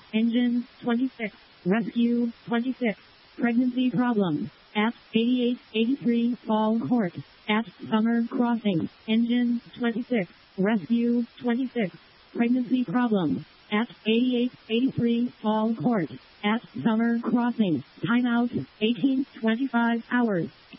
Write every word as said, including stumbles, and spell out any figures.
Engine twenty-six. Rescue twenty-six. Pregnancy problem. At eighty-eight eighty-three Fall Court. At Summer Crossing. Engine twenty-six. Rescue twenty-six. Pregnancy problem. At eighty-eight eighty-three Fall Court. At Summer Crossing. Timeout eighteen twenty-five hours.